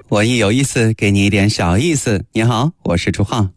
我亦有意思，给你一点小意思。你好，我是朱浩。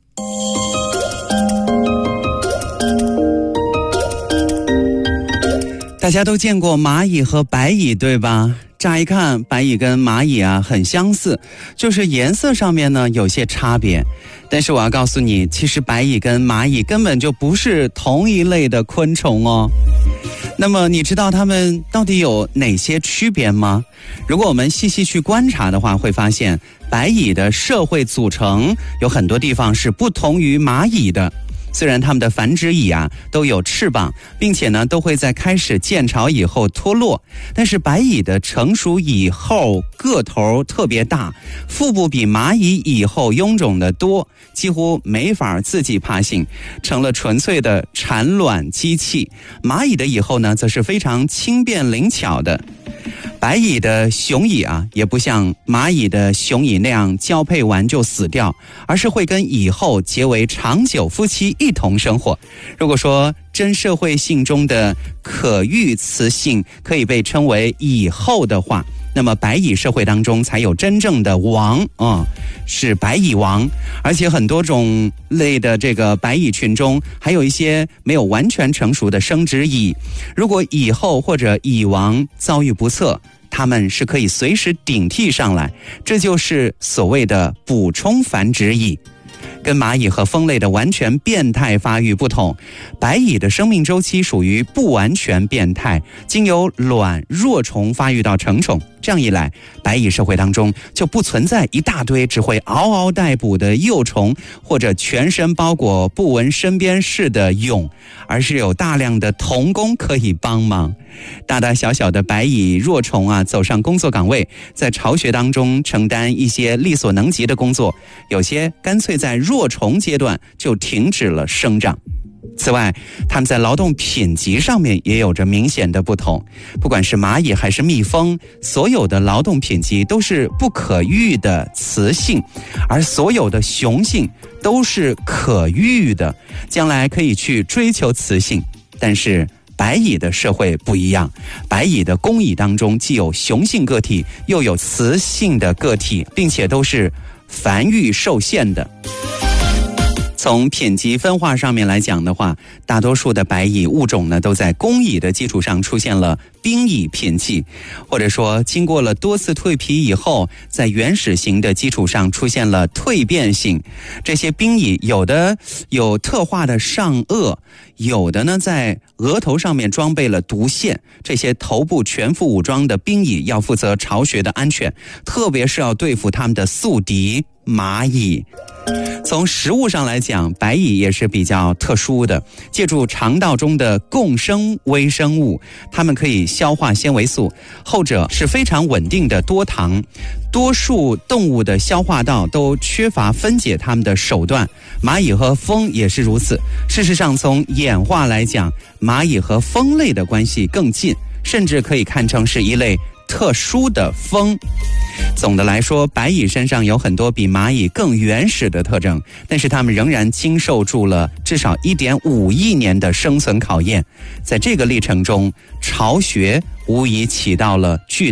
大家都见过蚂蚁和白蚁，对吧？乍一看，白蚁跟蚂蚁很相似，就是颜色上面呢有些差别。但是我要告诉你，其实白蚁跟蚂蚁根本就不是同一类的昆虫哦。那么你知道它们到底有哪些区别吗？如果我们细细去观察的话，会发现白蚁的社会组成有很多地方是不同于蚂蚁的。虽然它们的繁殖蚁都有翅膀，并且呢都会在开始建巢以后脱落，但是白蚁的成熟以后个头特别大，腹部比蚂蚁以后臃肿得多，几乎没法自己爬行，成了纯粹的产卵机器。蚂蚁的蚁后呢则是非常轻便灵巧的。白蚁的雄蚁也不像蚂蚁的雄蚁那样交配完就死掉，而是会跟蚁后结为长久夫妻一同生活。如果说真社会性中的可遇雌性可以被称为蚁后的话，那么白蚁社会当中才有真正的王是白蚁王。而且很多种类的这个白蚁群中还有一些没有完全成熟的生殖蚁，如果蚁后或者蚁王遭遇不测，它们是可以随时顶替上来，这就是所谓的补充繁殖蚁。跟蚂蚁和蜂类的完全变态发育不同，白蚁的生命周期属于不完全变态，经由卵弱虫发育到成虫。这样一来，白蚁社会当中就不存在一大堆只会嗷嗷待哺的幼虫，或者全身包裹不闻身边事的蛹，而是有大量的童工可以帮忙。大大小小的白蚁弱虫走上工作岗位，在巢穴当中承担一些力所能及的工作，有些干脆在弱虫阶段就停止了生长。此外，它们在劳动品级上面也有着明显的不同。不管是蚂蚁还是蜜蜂，所有的劳动品级都是不可育的雌性，而所有的雄性都是可育的，将来可以去追求雌性。但是白蚁的社会不一样，白蚁的工蚁当中既有雄性个体，又有雌性的个体，并且都是繁育受限的。从品级分化上面来讲的话，大多数的白蚁物种呢都在工蚁的基础上出现了兵蚁品系，或者说经过了多次蜕皮以后，在原始型的基础上出现了蜕变型。这些兵蚁有的有特化的上颚，有的呢在额头上面装备了毒线。这些头部全副武装的兵蚁要负责巢穴的安全，特别是要对付他们的宿敌蚂蚁。从食物上来讲，白蚁也是比较特殊的，借助肠道中的共生微生物，它们可以消化纤维素，后者是非常稳定的多糖。多数动物的消化道都缺乏分解它们的手段，蚂蚁和蜂也是如此。事实上，从演化来讲，蚂蚁和蜂类的关系更近，甚至可以看成是一类特殊的蜂。总的来说，白蚁身上有很多比蚂蚁更原始的特征，但是它们仍然经受住了至少 1.5 亿年的生存考验。在这个历程中，巢穴无疑起到了巨